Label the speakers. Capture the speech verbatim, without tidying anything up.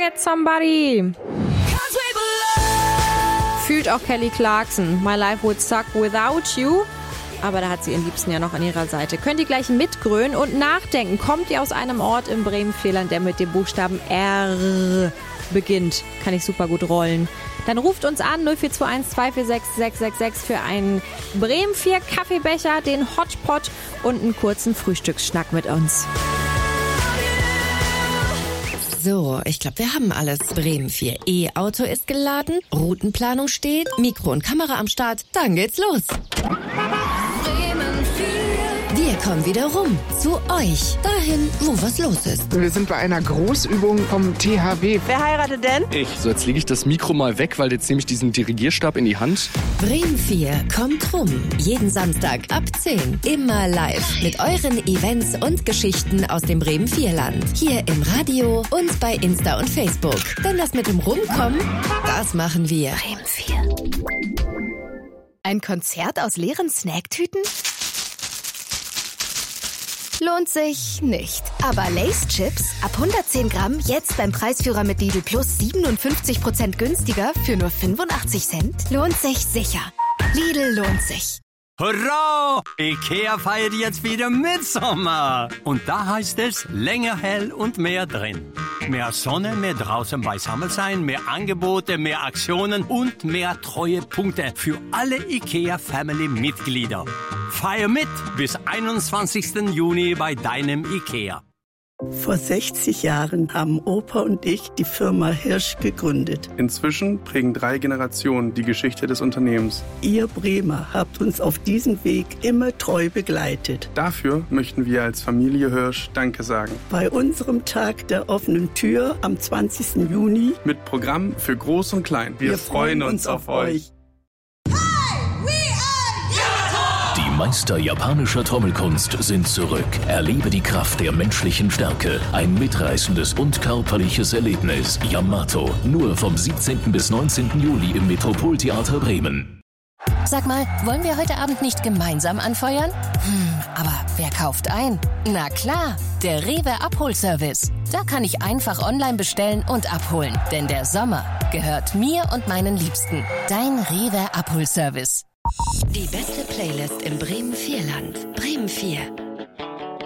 Speaker 1: Get Somebody. Fühlt auch Kelly Clarkson. My life would suck without you. Aber da hat sie ihren Liebsten ja noch an ihrer Seite. Könnt ihr gleich mitgrölen und nachdenken. Kommt ihr aus einem Ort im Bremen-Vierland, der mit dem Buchstaben R beginnt? Kann ich super gut rollen. Dann ruft uns an null vier zwei eins zwei vier sechs sechs sechs sechs für einen Bremen vier Kaffeebecher, den Hotpot und einen kurzen Frühstücksschnack mit uns.
Speaker 2: So, ich glaube, wir haben alles. Bremen vier E-Auto ist geladen, Routenplanung steht, Mikro und Kamera am Start. Dann geht's los. Wir kommen wieder rum zu euch, dahin, wo was los ist.
Speaker 3: Wir sind bei einer Großübung vom T H W.
Speaker 4: Wer heiratet denn?
Speaker 5: Ich. So, jetzt lege ich das Mikro mal weg, weil jetzt nehme ich diesen Dirigierstab in die Hand.
Speaker 2: Bremen vier kommt rum. Jeden Samstag ab zehn. Immer live mit euren Events und Geschichten aus dem Bremen Vierland. Hier im Radio und bei Insta und Facebook. Denn das mit dem Rumkommen, das machen wir. Bremen vier.
Speaker 6: Ein Konzert aus leeren Snacktüten? Lohnt sich nicht. Aber Lay's Chips ab hundertzehn Gramm jetzt beim Preisführer mit Lidl Plus siebenundfünfzig Prozent günstiger für nur fünfundachtzig Cent. Lohnt sich sicher. Lidl lohnt sich.
Speaker 7: Hurra! Ikea feiert jetzt wieder Mitsommer. Und da heißt es länger hell und mehr drin. Mehr Sonne, mehr draußen beisammen sein, mehr Angebote, mehr Aktionen und mehr Treuepunkte für alle Ikea-Family-Mitglieder. Feier mit bis einundzwanzigsten Juni bei deinem Ikea.
Speaker 8: Vor sechzig Jahren haben Opa und ich die Firma Hirsch gegründet.
Speaker 9: Inzwischen prägen drei Generationen die Geschichte des Unternehmens.
Speaker 8: Ihr Bremer habt uns auf diesem Weg immer treu begleitet.
Speaker 9: Dafür möchten wir als Familie Hirsch Danke sagen.
Speaker 8: Bei unserem Tag der offenen Tür am zwanzigsten Juni
Speaker 9: mit Programm für Groß und Klein. Wir, wir freuen uns auf euch.
Speaker 10: Die Meister japanischer Trommelkunst sind zurück. Erlebe die Kraft der menschlichen Stärke. Ein mitreißendes und körperliches Erlebnis. Yamato. Nur vom siebzehnten bis neunzehnten Juli im Metropoltheater Bremen.
Speaker 2: Sag mal, wollen wir heute Abend nicht gemeinsam anfeuern? Hm, aber wer kauft ein? Na klar, der Rewe Abholservice. Da kann ich einfach online bestellen und abholen. Denn der Sommer gehört mir und meinen Liebsten. Dein Rewe Abholservice. Die beste Playlist im Bremen Vierland. Bremen vier.